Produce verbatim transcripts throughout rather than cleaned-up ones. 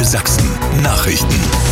Sachsen Nachrichten.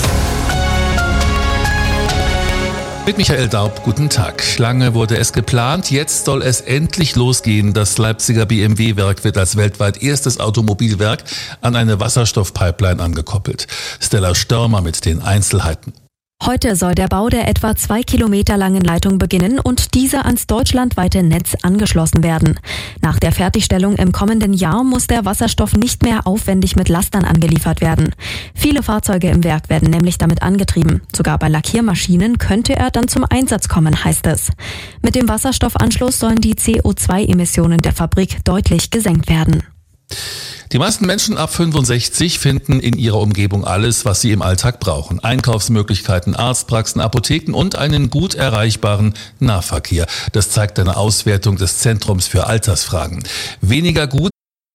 Mit Michael Daub, guten Tag. Lange wurde es geplant, jetzt soll es endlich losgehen. Das Leipziger B M W-Werk wird als weltweit erstes Automobilwerk an eine Wasserstoffpipeline angekoppelt. Stella Störmer mit den Einzelheiten. Heute soll der Bau der etwa zwei Kilometer langen Leitung beginnen und diese ans deutschlandweite Netz angeschlossen werden. Nach der Fertigstellung im kommenden Jahr muss der Wasserstoff nicht mehr aufwendig mit Lastern angeliefert werden. Viele Fahrzeuge im Werk werden nämlich damit angetrieben. Sogar bei Lackiermaschinen könnte er dann zum Einsatz kommen, heißt es. Mit dem Wasserstoffanschluss sollen die C O zwei Emissionen der Fabrik deutlich gesenkt werden. Die meisten Menschen ab fünfundsechzig finden in ihrer Umgebung alles, was sie im Alltag brauchen. Einkaufsmöglichkeiten, Arztpraxen, Apotheken und einen gut erreichbaren Nahverkehr. Das zeigt eine Auswertung des Zentrums für Altersfragen. Weniger gut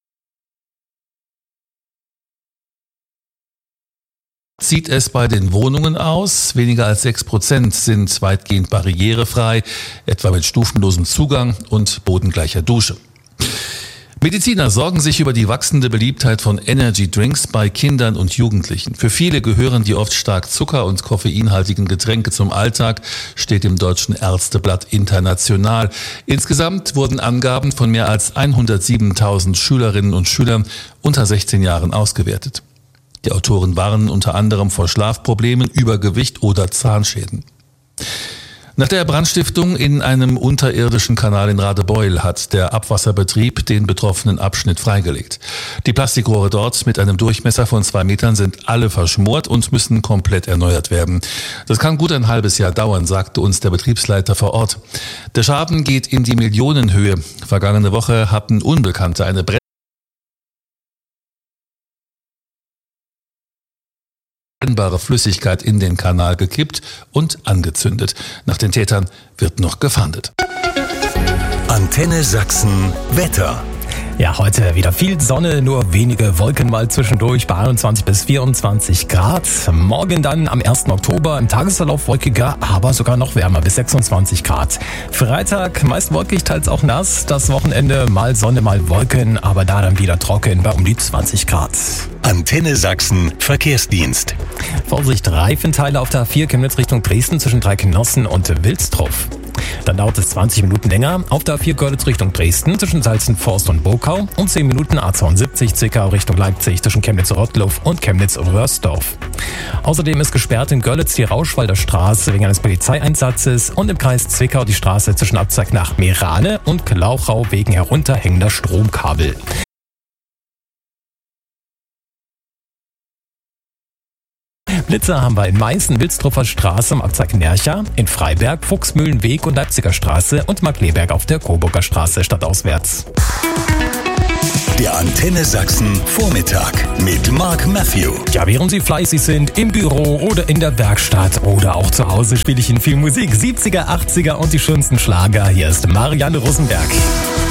sieht es bei den Wohnungen aus. Weniger als sechs Prozent sind weitgehend barrierefrei, etwa mit stufenlosem Zugang und bodengleicher Dusche. Mediziner sorgen sich über die wachsende Beliebtheit von Energy Drinks bei Kindern und Jugendlichen. Für viele gehören die oft stark zucker- und koffeinhaltigen Getränke zum Alltag, steht im Deutschen Ärzteblatt International. Insgesamt wurden Angaben von mehr als hundertsiebentausend Schülerinnen und Schülern unter sechzehn Jahren ausgewertet. Die Autoren warnen unter anderem vor Schlafproblemen, Übergewicht oder Zahnschäden. Nach der Brandstiftung in einem unterirdischen Kanal in Radebeul hat der Abwasserbetrieb den betroffenen Abschnitt freigelegt. Die Plastikrohre dort mit einem Durchmesser von zwei Metern sind alle verschmort und müssen komplett erneuert werden. Das kann gut ein halbes Jahr dauern, sagte uns der Betriebsleiter vor Ort. Der Schaden geht in die Millionenhöhe. Vergangene Woche hatten Unbekannte eine brennbare Flüssigkeit in den Kanal gekippt und angezündet. Nach den Tätern wird noch gefahndet. Antenne Sachsen Wetter. Ja, heute wieder viel Sonne, nur wenige Wolken mal zwischendurch bei einundzwanzig bis vierundzwanzig Grad. Morgen dann am ersten Oktober im Tagesverlauf wolkiger, aber sogar noch wärmer bis sechsundzwanzig Grad. Freitag meist wolkig, teils auch nass. Das Wochenende mal Sonne, mal Wolken, aber da dann wieder trocken bei um die zwanzig Grad. Antenne Sachsen Verkehrsdienst. Vorsicht, Reifenteile auf der A vier Chemnitz Richtung Dresden zwischen Dreikenossen und Wilsdruff. Dann dauert es zwanzig Minuten länger auf der A vier Görlitz Richtung Dresden zwischen Salzenforst und Bokau und zehn Minuten A zweiundsiebzig Zwickau Richtung Leipzig zwischen Chemnitz-Rottluff und Chemnitz-Röhrsdorf. Außerdem ist gesperrt in Görlitz die Rauschwalder Straße wegen eines Polizeieinsatzes und im Kreis Zwickau die Straße zwischen Abzweig nach Meerane und Klauchau wegen herunterhängender Stromkabel. Blitzer haben wir in Meißen, Wilsdruffer Straße am Abzweig Nercha, in Freiberg, Fuchsmühlenweg und Leipziger Straße und Markleberg auf der Coburger Straße stadtauswärts. Der Antenne Sachsen Vormittag mit Mark Matthew. Ja, während Sie fleißig sind, im Büro oder in der Werkstatt oder auch zu Hause, spiele ich Ihnen viel Musik. siebziger, achtziger und die schönsten Schlager. Hier ist Marianne Rosenberg.